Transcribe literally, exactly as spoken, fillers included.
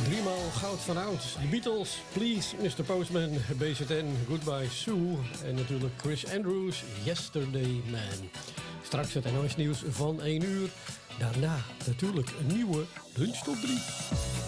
Driemaal goud van oud. De Beatles, Please mister Postman, B Z N, Goodbye Sue. En natuurlijk Chris Andrews, Yesterday Man. Straks het N O S nieuws van één uur. Daarna natuurlijk een nieuwe lunchtop drie.